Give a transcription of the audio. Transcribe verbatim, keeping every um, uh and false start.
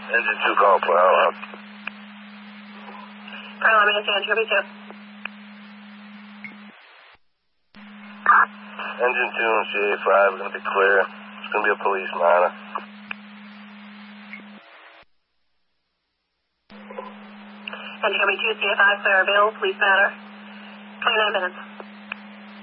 Engine two, call plow up. Carl, I'm going to stand here, B two. Engine two and C A five are going to be clear. It's going to be a police matter. Engine two, C A five, clear, available, police matter. twenty-nine minutes.